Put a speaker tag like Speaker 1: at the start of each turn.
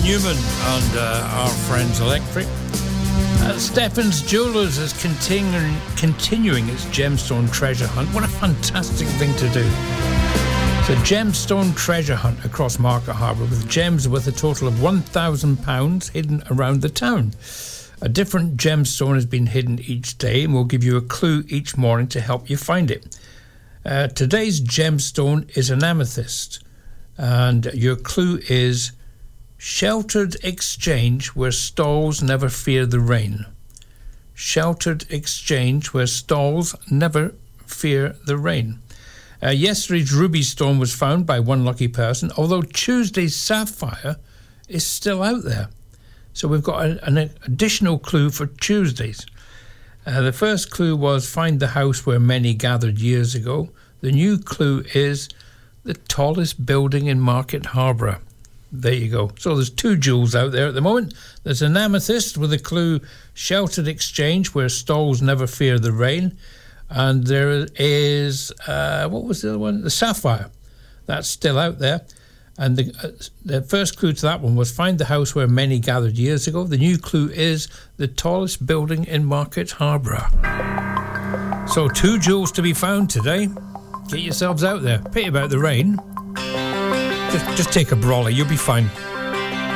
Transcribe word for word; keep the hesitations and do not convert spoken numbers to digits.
Speaker 1: Newman and uh, our friends Electric. Uh, Stefan's Jewelers is continuing continuing its gemstone treasure hunt. What a fantastic thing to do. It's a gemstone treasure hunt across Market Harbour with gems worth a total of one thousand pounds hidden around the town. A different gemstone has been hidden each day and will give you a clue each morning to help you find it. Uh, today's gemstone is an amethyst, and your clue is sheltered exchange where stalls never fear the rain. Sheltered exchange where stalls never fear the rain. Uh, yesterday's ruby stone was found by one lucky person, although Tuesday's sapphire is still out there. So we've got a, an additional clue for Tuesdays. Uh, the first clue was find the house where many gathered years ago. The new clue is the tallest building in Market Harbour. There you go. So there's two jewels out there at the moment. There's an amethyst with a clue sheltered exchange where stalls never fear the rain. And there is, uh, what was the other one? The sapphire. That's still out there. And the, uh, the first clue to that one was find the house where many gathered years ago. The new clue is the tallest building in Market Harbour. So two jewels to be found today. Get yourselves out there. Pity about the rain. Just, just take a brawler, you'll be fine.